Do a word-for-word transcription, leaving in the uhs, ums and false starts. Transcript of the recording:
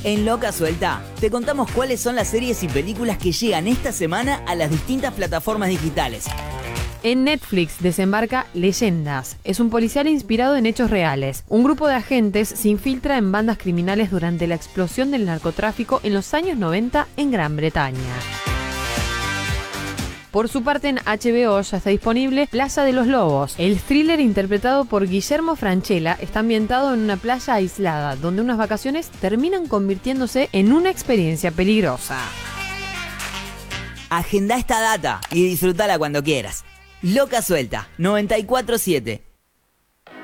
En Loca Suelta, te contamos cuáles son las series y películas que llegan esta semana a las distintas plataformas digitales. En Netflix desembarca Leyendas. Es un policial inspirado en hechos reales. Un grupo de agentes se infiltra en bandas criminales durante la explosión del narcotráfico en los años noventa en Gran Bretaña. Por su parte, en H B O ya está disponible Plaza de los Lobos. El thriller interpretado por Guillermo Francella está ambientado en una playa aislada, donde unas vacaciones terminan convirtiéndose en una experiencia peligrosa. Agenda esta data y disfrutala cuando quieras. Loca Suelta, noventa y cuatro siete.